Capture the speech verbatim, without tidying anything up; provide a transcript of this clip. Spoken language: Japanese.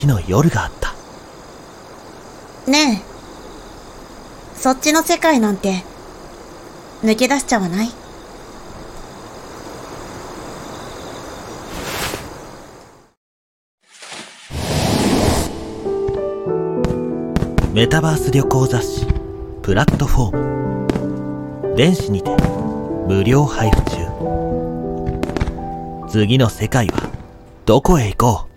日の夜があった。 ねえ、そっちの世界なんて抜け出しちゃわない？ メタバース旅行雑誌プラットフォーム、電子にて無料配布中。次の世界はどこへ行こう。